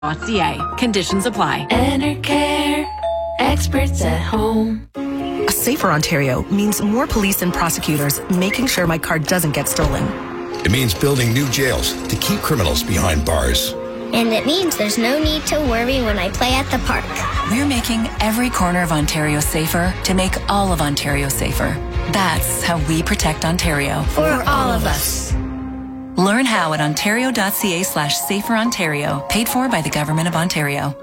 Conditions apply. Enercare, experts at home. A safer Ontario means more police and prosecutors making sure my car doesn't get stolen. It means building new jails to keep criminals behind bars. And it means there's no need to worry when I play at the park. We're making every corner of Ontario safer to make all of Ontario safer. That's how we protect Ontario. For all of us. Learn how at ontario.ca/saferontario. Paid for by the Government of Ontario.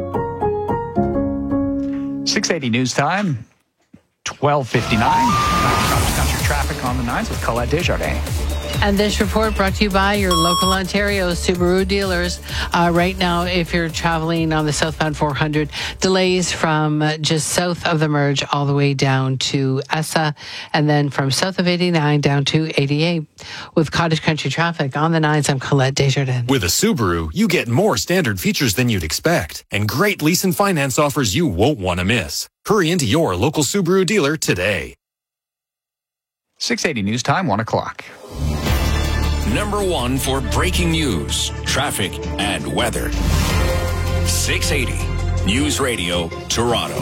6:80 news time. 12:59. Cross-country traffic on the 9s with Colette Desjardins. And this report brought to you by your local Ontario Subaru dealers. Right now, if you're traveling on the southbound 400, delays from just south of the merge all the way down to Essa, and then from south of 89 down to 88. With Cottage Country traffic on the 9s, I'm Colette Desjardins. With a Subaru, you get more standard features than you'd expect, and great lease and finance offers you won't want to miss. Hurry into your local Subaru dealer today. 6:80 news time, 1 o'clock. Number one for breaking news, traffic, and weather. 680 News Radio, Toronto.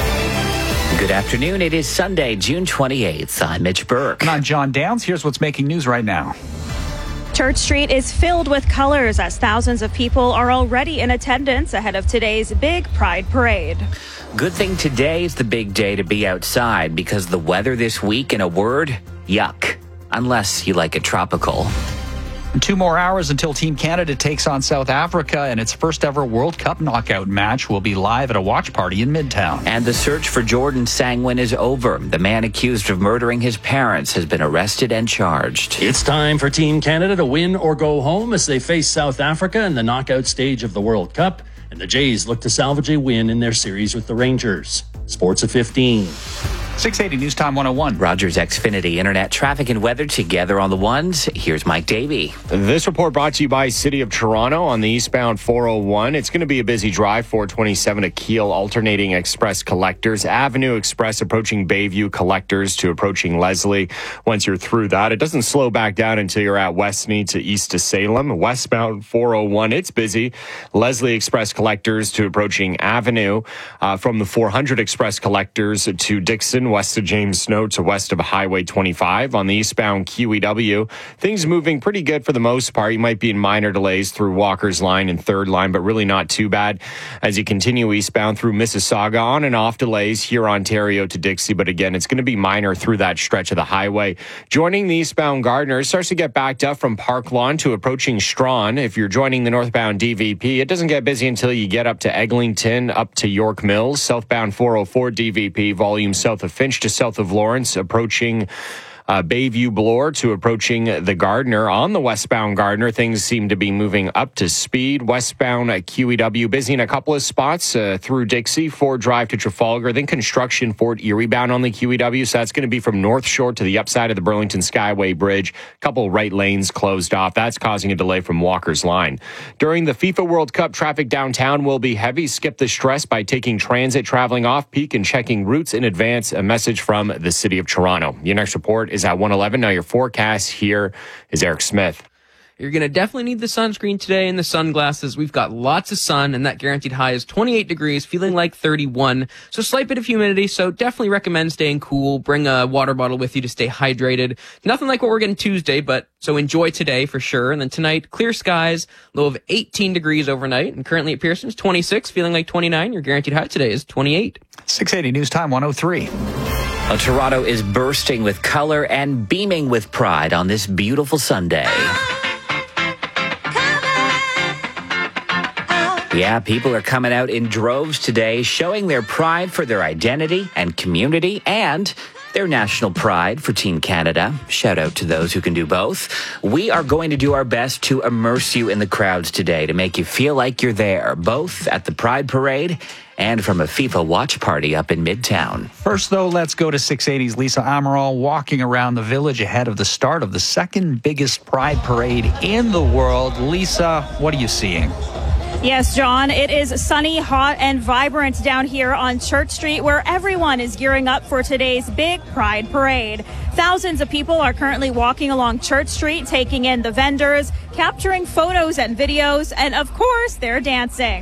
Good afternoon. It is Sunday, June 28th. I'm Mitch Burke. And I'm John Downs. Here's what's making news right now. Church Street is filled with colors as thousands of people are already in attendance ahead of today's big Pride Parade. Good thing today is the big day to be outside because the weather this week, in a word, yuck. Unless you like it tropical. 2 more hours until Team Canada takes on South Africa, and its first ever World Cup knockout match will be live at a watch party in Midtown. And the search for Jordan Sangwin is over. The man accused of murdering his parents has been arrested and charged. It's time for Team Canada to win or go home as they face South Africa in the knockout stage of the World Cup, and the Jays look to salvage a win in their series with the Rangers. Sports at 15. 680 News Time 101. Rogers Xfinity Internet traffic and weather together on the ones. Here's Mike Davey. This report brought to you by City of Toronto on the eastbound 401. It's going to be a busy drive, 427 to Keele, alternating express collectors. Avenue Express approaching Bayview, collectors to approaching Leslie. Once you're through that, it doesn't slow back down until you're at Westmead to east to Salem. Westbound 401, it's busy. Leslie Express collectors to approaching Avenue. From the 400 Express collectors to Dixon, west of James Snow to west of Highway 25. On the eastbound QEW, things moving pretty good for the most part. You might be in minor delays through Walker's Line and 3rd Line, but really not too bad as you continue eastbound through Mississauga. On and off delays here, Ontario to Dixie, but again, it's going to be minor through that stretch of the highway. Joining the eastbound Gardiner, starts to get backed up from Park Lawn to approaching Strawn. If you're joining the northbound DVP, it doesn't get busy until you get up to Eglinton, up to York Mills. Southbound 404 DVP, volume south of Finch to south of Lawrence, approaching Bayview Bloor to approaching the Gardiner. On the westbound Gardiner, things seem to be moving up to speed. Westbound QEW, busy in a couple of spots through Dixie, Ford Drive to Trafalgar, then construction Fort Erie bound on the QEW. So that's going to be from North Shore to the upside of the Burlington Skyway Bridge. A couple right lanes closed off. That's causing a delay from Walker's Line. During the FIFA World Cup, traffic downtown will be heavy. Skip the stress by taking transit, traveling off-peak, and checking routes in advance. A message from the City of Toronto. Your next report is at 1:11. Now your forecast here is Eric Smith. You're going to definitely need the sunscreen today and the sunglasses. We've got lots of sun, and that guaranteed high is 28 degrees, feeling like 31. So slight bit of humidity, so definitely recommend staying cool. Bring a water bottle with you to stay hydrated. Nothing like what we're getting Tuesday, but so enjoy today for sure. And then tonight, clear skies, low of 18 degrees overnight. And currently at Pearson's 26, feeling like 29. Your guaranteed high today is 28. 680 News Time 103. Toronto is bursting with color and beaming with pride on this beautiful Sunday. Yeah, people are coming out in droves today, showing their pride for their identity and community and their national pride for Team Canada. Shout out to those who can do both. We are going to do our best to immerse you in the crowds today to make you feel like you're there, both at the Pride Parade and from a FIFA watch party up in Midtown. First, though, let's go to 680's Lisa Amaral walking around the village ahead of the start of the second biggest Pride Parade in the world. Lisa, what are you seeing? Yes, John, it is sunny, hot, and vibrant down here on Church Street, where everyone is gearing up for today's big Pride Parade. Thousands of people are currently walking along Church Street, taking in the vendors, capturing photos and videos, and of course, they're dancing.